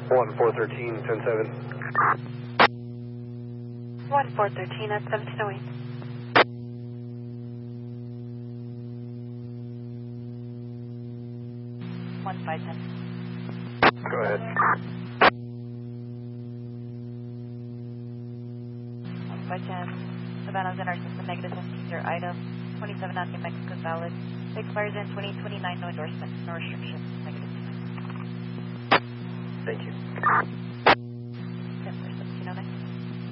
1413, 10-7. 1413 at 1708. One 510. Go ahead. 1510. Savannah's in our system, negative 15, your item. 27 on New Mexico valid. It expires in 2029, no endorsements, no restrictions, negative. Thank you.